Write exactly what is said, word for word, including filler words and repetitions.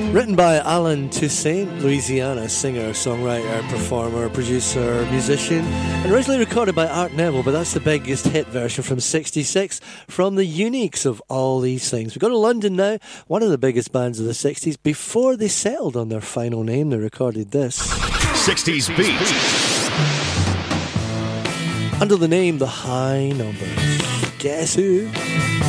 Written by Alan Toussaint, Louisiana singer, songwriter, performer, producer, musician, and originally recorded by Art Neville, but that's the biggest hit version from sixty-six from the Uniques of All These Things. We go to London now, one of the biggest bands of the sixties. Before they settled on their final name, they recorded this. sixties Beat. Under the name The High Numbers. Guess who?